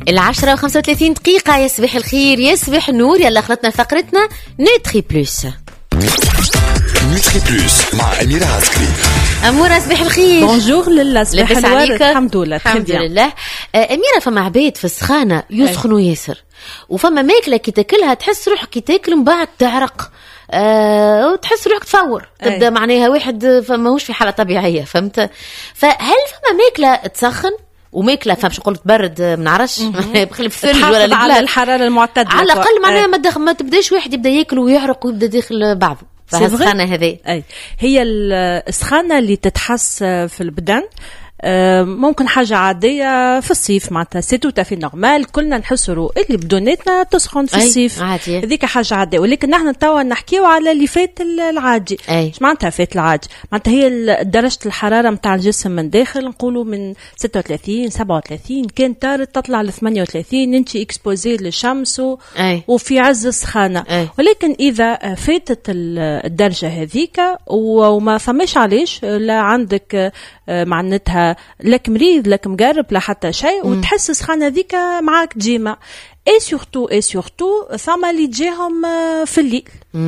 10:35 يا صباح الخير يا صباح النور. يلا خلطنا فقرتنا نوتري بلوس. نوتري بلوس مع أميرة عسكري. أمورة صباح الخير. بونجور لله صباح الورد. الحمد لله الحمد لله. أميرة فما عباد في السخانة يسخنوا ياسر وفما ماكلة كي تاكلها تحس روحك كي تاكل من بعد تعرق وتحس روحك تفور تبدا معناها واحد فماهوش في حالة طبيعية فهمت. فهل فما ماكلة تسخن وماكله فمش نقول تبرد ما نعرفش بخلي في الثلج ولا على الحراره المعتدله على الاقل معناها ما تبداش واحد يبدا ياكل ويعرق ويبدا داخل بعضه. فالسخانه هذه هي السخانه اللي تتحس في البدن. ممكن حاجة عادية في الصيف معناتها سيتو في نورمال كلنا نحسوا اللي بدوناتنا تسخن في الصيف هذيك حاجة عادية. ولكن نحن توا نحكيو على اللي فات العادي. ايش معناتها فات العادي؟ معناتها هي درجة الحرارة متاع الجسم من داخل نقولوا من 36 37 كان طارت تطلع ل 38 انت اكسبوزي للشمس وفي عز السخانة. ولكن إذا فاتت الدرجة هذيك وما فماش علاش لا عندك معناتها لك مريض لك مقرب لا حتى شيء وتحس السخانة ذيك معاك ديما اي سورتو ثم اللي تجيهم في الليل.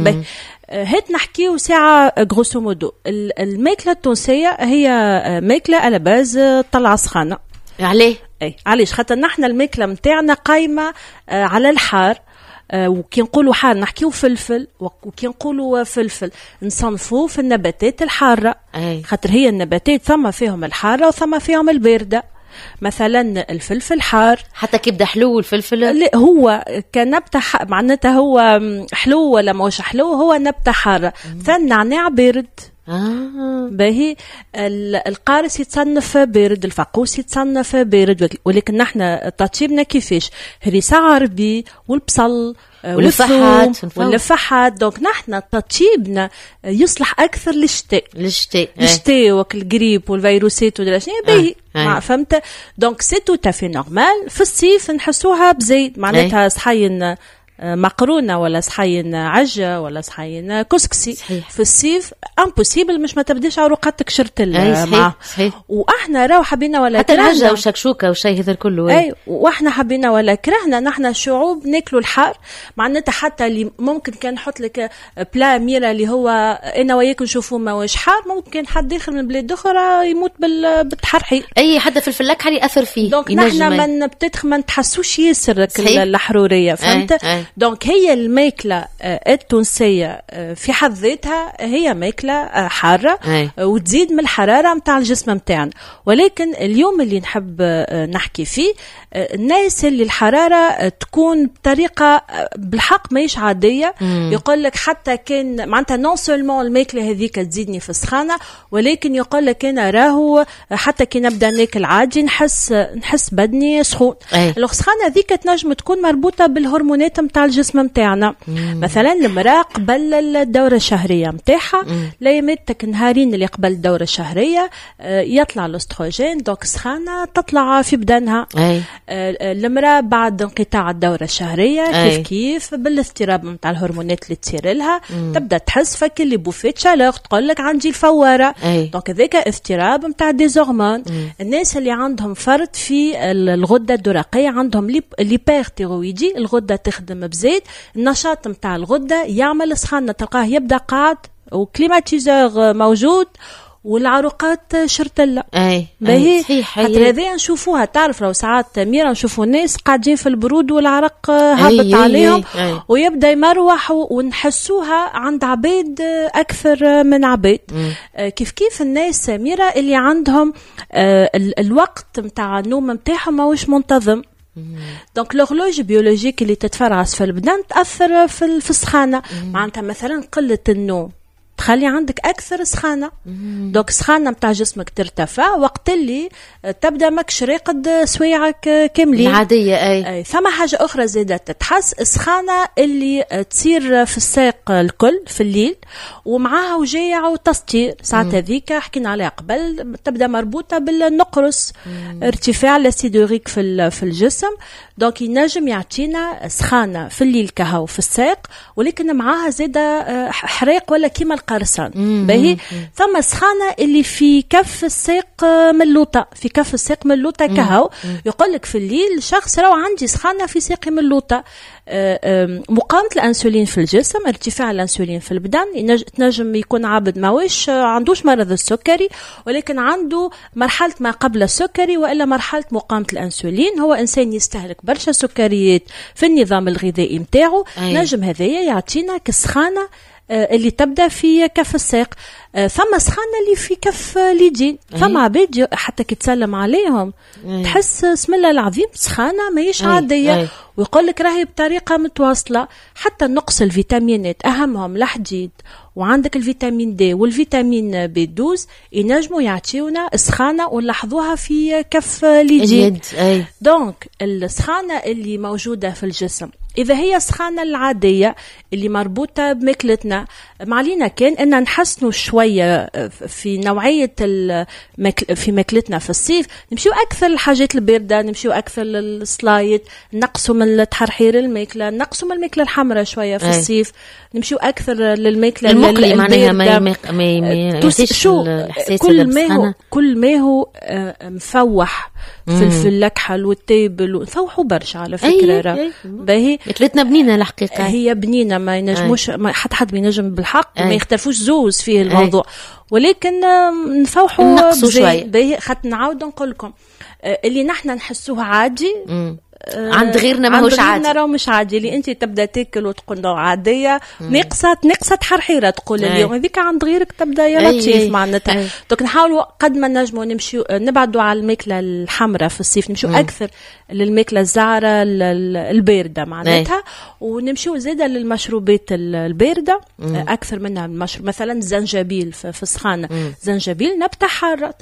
هات نحكيو ساعة غروسو مودو. الماكلة التونسية هي ماكلة على باز طلع سخانة. عليه علاش خاطر نحن الماكلة متاعنا قايمة على الحار. وكي نقولوا حار نحكيو فلفل وكي نقولوا فلفل نصنفوه في النباتات الحارة. خاطر هي النباتات ثم فيهم الحارة وثم فيهم الباردة. مثلا الفلفل حار حتى كيبدا حلو الفلفل لا هو كنبتة معناتها هو حلو ولا مش حلو هو نبتة حارة. فالنعناع بارد باهي القارص يتصنف بارد الفقوس يتصنف بارد. ولكن نحن تطيبنا كيفاش هريسة عربي والبصل واللفحات دونك نحن تطيبنا يصلح اكثر للشتاء وقت الجريب والفيروسات ودلا شنو باهي فهمت. دونك سي تو تافي نورمال. في الصيف نحسوها بزيد معناتها صحين مقرونة ولا صحين عجة ولا صحين كسكسي. في الصيف امبوسيبل مش ما تبديش عروقاتك شرتل معه. واحنا راو حبينا ولا حتى العجة وشكشوكة وشي هذا كله واحنا حبينا ولا كرهنا نحن شعوب ناكلوا الحار معناتها حتى اللي ممكن كان نحط لك بلا ميرا اللي هو انا وياك نشوفوه ما واش حار ممكن حد داخل من بلاد اخرى يموت بالتحرحي حتى في الفلاك حالي اثر فيه. دونك نحن ما نتحسوش ياسر الحرورية فهمت. دونك هي الماكلة التونسية في حد ذاتها هي ماكلة حارة وتزيد من الحرارة متاع الجسم متاعنا. ولكن اليوم اللي نحب نحكي فيه الناس اللي الحرارة تكون بطريقة بالحق ماهيش عادية. يقول لك حتى كان معناتها نون سولمون الماكلة هذيك تزيدني في السخانة ولكن يقول لك أنا راهو حتى كي نبدأ ناكل عادي نحس بدني سخون. السخانة هذيك تنجم تكون مربوطة بالهرمونات متاع الجسم متاعنا. مثلا المرأة قبل الدورة الشهرية متاعها ليمتك نهارين اللي قبل الدورة الشهرية يطلع الاستروجين دونك سخانة تطلع في بدنها. المرأة بعد انقطاع الدورة الشهرية كيف بالاضطراب متاع الهرمونات اللي تصير لها تبدأ تحس فك اللي بوفيت شالوغ تقول لك عندي الفوارة. دونك ذاك اضطراب متاع ديزورمون. الناس اللي عندهم فرط في الغدة الدرقية عندهم ليبرتيرويدي الغدة تخدم بزيد النشاط متاع الغدة يعمل سخانة تلقاه يبدأ قاعد وكليماتيزور موجود والعروقات شرتلة. باهي حتى هذه نشوفوها تعرف لو ساعات ميرا نشوفوا ناس قاعدين في البرود والعرق هبط عليهم ويبدأ يمروح ونحسوها عند عبيد أكثر من عبيد. كيف الناس ميرا اللي عندهم الوقت متاع النوم متاعهم ماهوش منتظم. دونك لوغلوج بيولوجيك اللي تتفرعس في البدن تأثر في السخانة. معناتها مثلا قلة النوم تخلي عندك أكثر سخانة. دونك سخانة متاع جسمك ترتفع وقت اللي تبدأ ماكش راقد سويعك كاملين العادية. ثم حاجة أخرى زيادة تتحس السخانة اللي تصير في الساق الكل في الليل ومعها وجيع وتسطير ساعة هذيك حكينا عليها قبل تبدأ مربوطة بالنقرس ارتفاع الأسيدوريك في الجسم. دونك ينجم يعطينا سخانة في الليل كهو في الساق ولكن معها زيادة حريق ولا كيما قرصان. باهي ثم سخانة اللي في كف الساق من اللوطة، في كف الساق من اللوطة كهو. يقول لك في الليل شخص راهو عندي سخانة في ساقي من اللوطة. مقاومة الأنسولين في الجسم، ارتفاع الأنسولين في البدن. تنجم يكون عبد ماويش عندوش مرض السكري، ولكن عنده مرحلة ما قبل السكري وإلا مرحلة مقاومة الأنسولين. هو إنسان يستهلك برشا سكريات في النظام الغذائي متاعه. نجم هذايا يعطينا كسخانة اللي تبدأ في كف الساق. ثم سخانة اللي في كف اليدين. ثم عباد حتى كي تسلم عليهم تحس اسم الله العظيم سخانة ماهيش عادية، ويقول لك راهي بطريقة متواصلة. حتى نقص الفيتامينات أهمهم الحديد، وعندك الفيتامين دي والفيتامين بي 12 ينجموا يعطيونا سخانة ونلاحظوها في كف اليد. دونك السخانة اللي موجودة في الجسم إذا هي السخانة العادية اللي مربوطة بماكلتنا، معلينا كان إن نحسنوا شوية في نوعية في ماكلتنا في الصيف، نمشيو أكثر الحاجات الباردة، نمشيو أكثر للسلايد، نقصوا من تحرير الماكلة، نقصوا من الماكلة الحمراء شوية في الصيف، نمشيو أكثر للماكلة المقلي معناها ما شو كل ما هو مفوح في اللكحل والتيبل وفوحوا برشا على فكرة. باهي ماكلتنا بنينة الحقيقة، هي بنينة ما ينجموش حد بينجم بالحق ما يختلفوش زوز فيه الموضوع، ولكن نفوحوا شوية. باهي خاطر نعاود نقول لكم اللي نحنا نحسوه عادي عند غيرنا ما هوش عادي. نراو مش عادي. اللي انت تبدا تاكل وتقول له عاديه نقصت حرحيره تقول اليوم هذيك عند غيرك تبدا يا لطيف معناتها. دونك نحاولوا قد ما نجموا نمشيو نبعدوا على الماكله الحمراء في الصيف، نمشيو اكثر للماكله الزعره البارده معناتها، ونمشيو زاده للمشروبات البارده اكثر منها المشروب. مثلا الزنجبيل في السخانه، زنجبيل نبته حاره،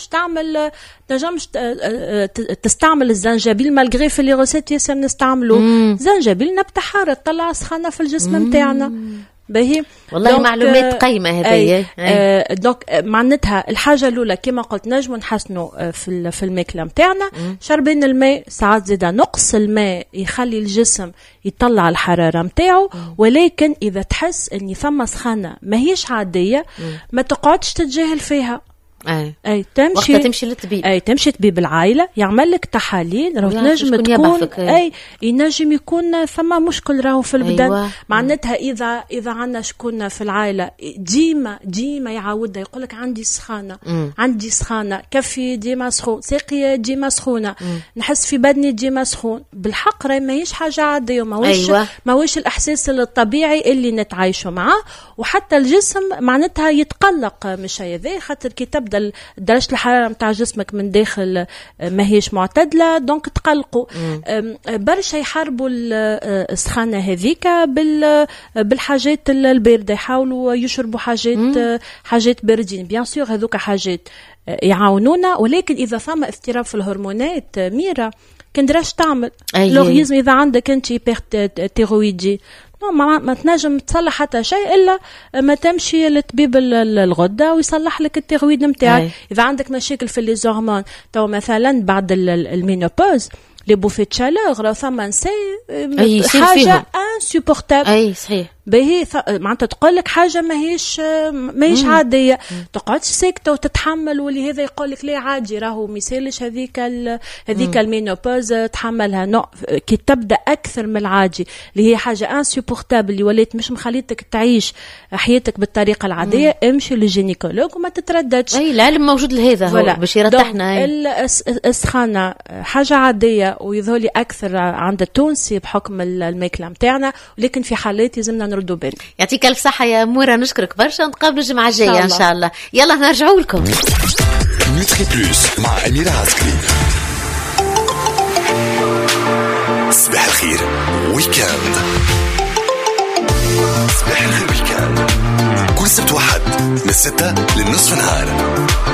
تنجمش تستعمل الزنجبيل مالغري في اللي غسات ياسر نستعملوه. زنجبيل نبته حاره تطلع سخانه في الجسم نتاعنا. باهي والله معلومات قيمة هذه. دونك معناتها الحاجة الأولى كما قلت نجم نحسنوا في الماكلة متاعنا. شربين الماء، ساعات زيادة نقص الماء يخلي الجسم يطلع الحرارة متاعه. ولكن إذا تحس أني ثم سخانة ما هيش عادية ما تقعدش تتجاهل فيها. تمشي للطبيب. تمشي طبيب العائلة يعمل لك تحاليل، راهو تنجم تكون ينجم يكون ثم مشكل راهو في البدن. معناتها إذا عندنا شكون في العائلة ديما يعاودها يقول لك عندي سخانة، كفي ديما سخون، ساقي ديما سخونة، نحس في بدني ديما سخون. بالحق راهي ماهيش حاجة عادية، ماهوش الإحساس الطبيعي اللي نتعايشوا معاه. وحتى الجسم معناتها يتقلق مش هذا، خاطر كي تبدا درجة الحرارة متاع جسمك من داخل ماهيش معتدلة، دونك تقلقوا. برشا يحاربوا السخانة هذيك بالحاجات الباردة، يحاولوا يشربوا حاجات باردين. بيان سور هذوك حاجات يعاونونا، ولكن إذا ثم اضطراب في الهرمونات ميرا كندراش تعمل لوغيزم. إذا عندك أنت تيرويدي ما تنجم تصلح حتى شيء إلا ما تمشي للطبيب الغدة ويصلح لك التيرويد متاعك. إذا عندك مشاكل في اللي زهرمان تو مثلا بعد المينوبوز لي بوفيت شالور ثم نسي حاجة انسوبورتابل. صحيح. باهي معناتها تقول لك حاجه ماهيش عاديه، تقعدش ساكته وتتحمل. واللي هذا يقول لك لا عادي راهو ميسالش هذيك المينوبوز تحملها. كي تبدا اكثر من العادي اللي هي حاجه انسوبورتابل اللي ولات مش مخليتك تعيش حياتك بالطريقه العاديه، امشي للجينيكولوج وما تترددش. العلم موجود لهذا باش يرتاحنا. السخانه حاجه عاديه ويظهر لي اكثر عند التونسي بحكم الماكله نتاعنا، ولكن في حالات لازمنا نردوا بالنا. يعطيك الف صحه يا مورا، نشكرك برشا، نتقابلوا الجمعه الجايه ان شاء الله. يلا نرجعوا لكم نوتري بلوس مع أميرة عسكري. صباح الخير ويكاند. صباح الخير ويكاند كل سبت واحد من 6 للنصف نهار.